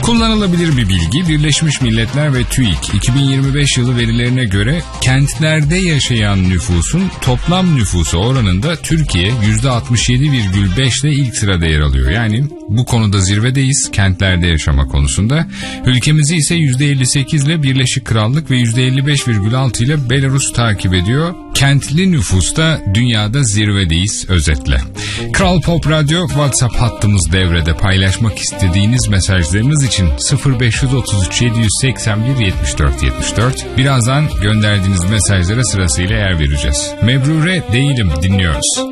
Kullanılabilir bir bilgi. Birleşmiş Milletler ve TÜİK 2025 yılı verilerine göre kentlerde yaşayan nüfusun toplam nüfusu oranında Türkiye %67,5 ile ilk sırada yer alıyor. Yani bu konuda zirvedeyiz kentlerde yaşama konusunda. Ülkemizi ise %58 ile Birleşik Krallık ve %55,6 ile Belarus takip ediyor. Kentli nüfusta dünyada zirvedeyiz özetle. Kral Pop Radyo WhatsApp hattımız devrede. Paylaşmak istediğiniz mesajlarınız için 0533 781 74 74. Birazdan gönderdiğiniz mesajlara sırasıyla yer vereceğiz. Mebrure değilim dinliyoruz.